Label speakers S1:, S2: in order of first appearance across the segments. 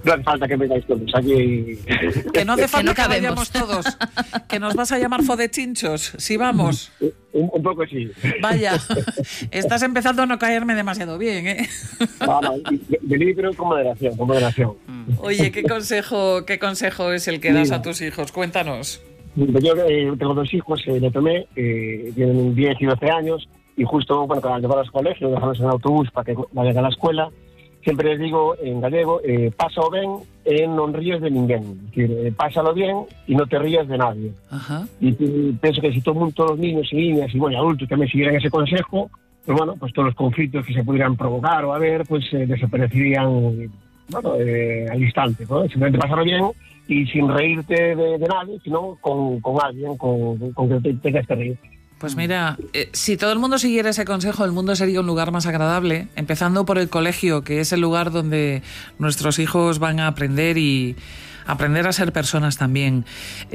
S1: No hace falta que vengáis todos aquí.
S2: Que no hace falta que
S3: cabemos.
S2: vayamos todos. Que nos vas a llamar fodechinchos, si vamos.
S1: Un poco sí.
S2: Vaya, estás empezando a no caerme demasiado bien, ¿eh?
S1: Venid, pero con moderación, con moderación.
S2: Oye, ¿qué consejo es el que das a tus hijos? Cuéntanos.
S1: Yo tengo 2 hijos, le tomé, tienen 10 y 12 años, y justo, bueno, al llevarlos al colegio, dejarlos en el autobús para que vayan a la escuela, siempre les digo en gallego, pásalo ben e non ríes de ninguén. Es decir, pásalo bien y no te rías de nadie.
S2: Ajá.
S1: Y pienso que si todos los niños y niñas y bueno, adultos también siguieran ese consejo, pues bueno, pues todos los conflictos que se pudieran provocar o haber, pues desaparecerían, bueno, al instante, ¿no? Simplemente pasarlo bien y sin reírte de nadie, sino con alguien con que te tengas que reír.
S2: Pues mira, si todo el mundo siguiera ese consejo, el mundo sería un lugar más agradable, empezando por el colegio, que es el lugar donde nuestros hijos van a aprender y aprender a ser personas también.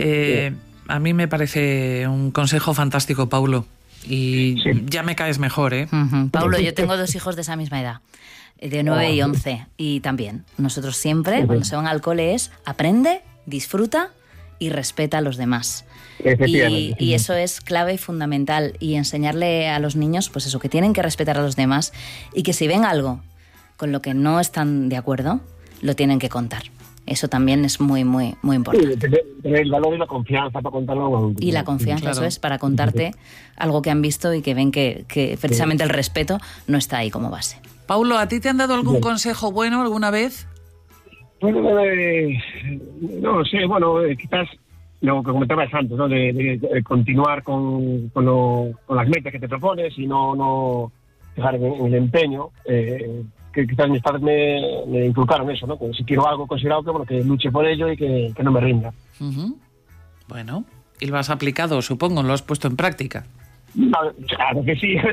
S2: A mí me parece un consejo fantástico, Paulo, y ya me caes mejor, ¿eh?
S3: Paulo, yo tengo 2 hijos de esa misma edad, de 9 y 11, y también nosotros siempre, cuando se van al cole, es aprende, disfruta y respeta a los demás. Y eso es clave y fundamental, y enseñarle a los niños, pues eso, que tienen que respetar a los demás y que si ven algo con lo que no están de acuerdo, lo tienen que contar. Eso también es muy, muy, muy importante.
S1: Sí, tener el valor y la confianza para contarlo a un adulto.
S3: Y la confianza,
S2: claro.
S3: Eso es, para contarte algo que han visto y que ven que precisamente el respeto no está ahí como base.
S2: Paulo, ¿a ti te han dado algún consejo bueno alguna vez?
S1: Bueno, no sé, bueno, quizás lo que comentabas antes, ¿no? De continuar con las metas que te propones y no dejar en el empeño. Que quizás mis padres me inculcaron eso, ¿no? Que si quiero algo considerado, que bueno, que luche por ello y que no me rinda.
S2: Bueno, y lo has aplicado, supongo, lo has puesto en práctica.
S1: No, claro que sí.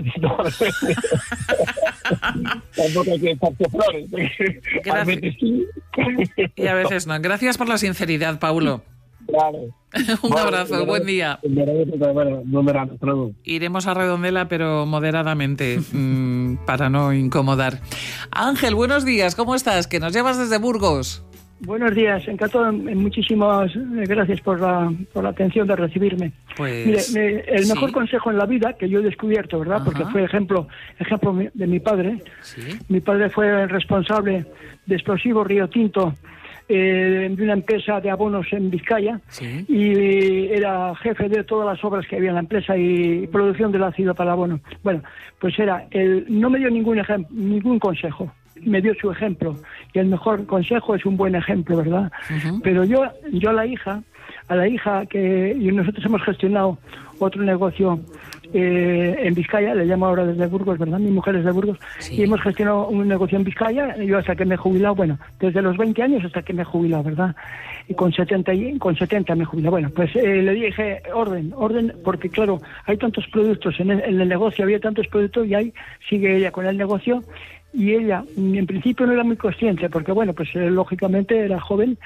S1: Tampoco hay que echarte flores. A veces sí.
S2: Y a veces no. Gracias por la sinceridad, Paulo.
S1: Claro.
S2: Un abrazo, buen día.
S1: Buen verano, hasta luego.
S2: Iremos a Redondela, pero moderadamente, para no incomodar. Ángel, buenos días, ¿cómo estás? Que nos llevas desde Burgos.
S4: Buenos días, encantado, muchísimas gracias por la atención de recibirme.
S2: Pues,
S4: mire, el mejor consejo en la vida que yo he descubierto, ¿verdad?
S2: Ajá.
S4: Porque fue ejemplo de mi padre.
S2: ¿Sí?
S4: Mi padre fue el responsable de Explosivos Río Tinto, de una empresa de abonos en Vizcaya,
S2: ¿Sí?
S4: y era jefe de todas las obras que había en la empresa y producción del ácido para abono. Bueno, pues no me dio ningún consejo, me dio su ejemplo, y el mejor consejo es un buen ejemplo, ¿verdad? Pero yo a la hija que nosotros hemos gestionado otro negocio en Vizcaya, le llamo ahora desde Burgos, ¿verdad? Mi mujer es de Burgos,
S2: sí.
S4: Y hemos gestionado un negocio en Vizcaya, yo hasta que me he jubilado, bueno, desde los 20 años hasta que me he jubilado, ¿verdad? Y con 70 me he jubilado. Bueno, pues le dije, orden, porque claro, hay tantos productos en el negocio, había tantos productos, y ahí sigue ella con el negocio, y ella en principio no era muy consciente, porque bueno, pues lógicamente era joven,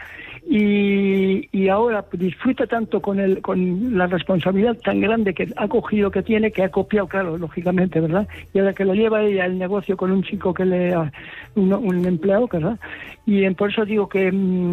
S4: y ahora disfruta tanto con la responsabilidad tan grande que ha cogido, que tiene, que ha copiado, claro, lógicamente, ¿verdad? Y ahora que lo lleva ella el negocio con un chico que un empleado, ¿verdad? Y por eso digo que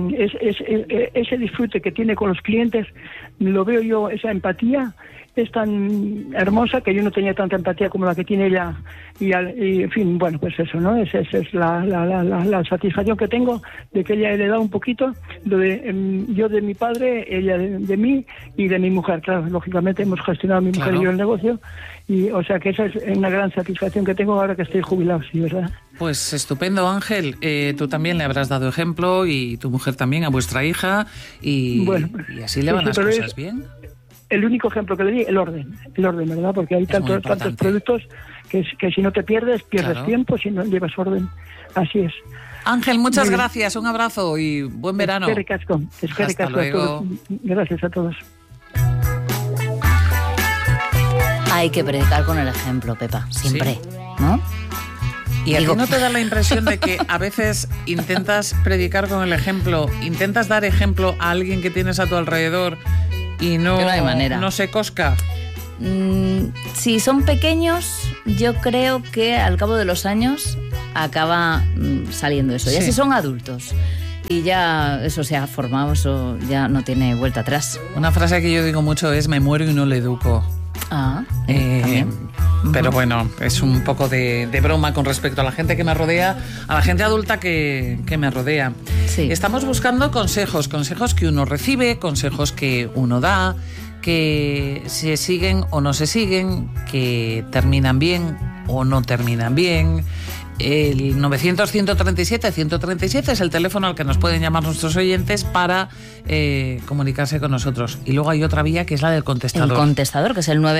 S4: ese disfrute que tiene con los clientes, lo veo yo, esa empatía es tan hermosa que yo no tenía tanta empatía como la que tiene ella, y en fin, bueno, pues eso, ¿no? Esa es la satisfacción que tengo de que ella le da un poquito, yo de mi padre, ella de mí y de mi mujer, claro, lógicamente hemos gestionado mi mujer y yo el negocio, y o sea que esa es una gran satisfacción que tengo ahora que estoy jubilado, sí, ¿verdad?
S2: Pues estupendo, Ángel. Tú también le habrás dado ejemplo, y tu mujer también a vuestra hija, y así le van las cosas bien.
S4: El único ejemplo que le di, el orden, ¿verdad? Porque hay tantos productos que si no te pierdes tiempo, si no llevas orden. Así es.
S2: Ángel, muchas gracias, un abrazo y buen verano.
S4: Hasta luego. Gracias a todos.
S3: Hay que predicar con el ejemplo, Pepa, siempre, ¿sí? ¿No?
S2: ¿Y a ti no te da la impresión de que a veces intentas predicar con el ejemplo, intentas dar ejemplo a alguien que tienes a tu alrededor y no hay manera, no se cosca?
S3: Si son pequeños, yo creo que al cabo de los años acaba saliendo eso. Ya si son adultos Y ya eso se ha formado, eso ya no tiene vuelta atrás.
S2: Una frase que yo digo mucho es: me muero y no le educo. Pero bueno, es un poco de broma con respecto a la gente que me rodea, a la gente adulta que me rodea.
S3: Sí.
S2: Estamos buscando consejos que uno recibe, consejos que uno da, que se siguen o no se siguen, que terminan bien o no terminan bien. El 900-137-137 es el teléfono al que nos pueden llamar nuestros oyentes para comunicarse con nosotros. Y luego hay otra vía que es la del contestador.
S3: El contestador, que es el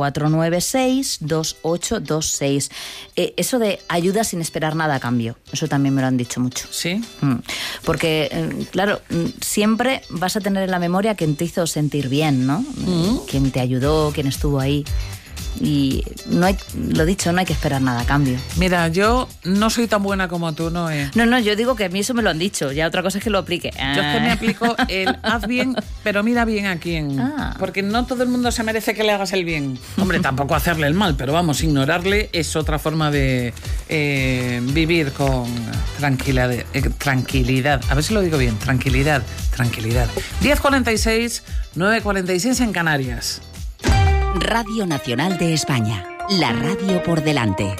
S3: 914962826. Eso de ayuda sin esperar nada a cambio, eso también me lo han dicho mucho.
S2: ¿Sí?
S3: Porque, claro, siempre vas a tener en la memoria quien te hizo sentir bien, ¿no? Quien te ayudó, quien estuvo ahí. Y no hay, lo dicho, no hay que esperar nada a cambio.
S2: Mira, yo no soy tan buena como tú, Noé.
S3: No, yo digo que a mí eso me lo han dicho. Ya otra cosa es que lo aplique.
S2: Yo es que me aplico el haz bien, pero mira bien a quién. Porque no todo el mundo se merece que le hagas el bien. Hombre, tampoco hacerle el mal, pero vamos, ignorarle es otra forma de vivir con tranquilidad. A ver si lo digo bien. Tranquilidad. 10:46, 9:46 en Canarias.
S5: Radio Nacional de España, la radio por delante.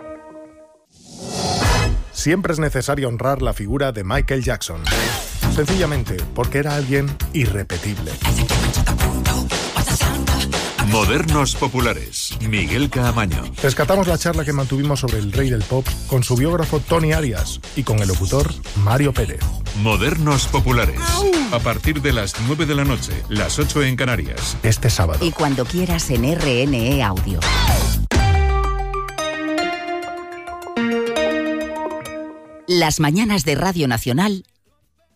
S6: Siempre es necesario honrar la figura de Michael Jackson. Sencillamente porque era alguien irrepetible.
S7: Modernos populares, Miguel Caamaño.
S6: Rescatamos la charla que mantuvimos sobre el rey del pop con su biógrafo Tony Arias y con el locutor Mario Pérez.
S7: Modernos populares, a partir de las 9 de la noche, las 8 en Canarias.
S6: Este sábado.
S5: Y cuando quieras en RNE Audio. Las mañanas de Radio Nacional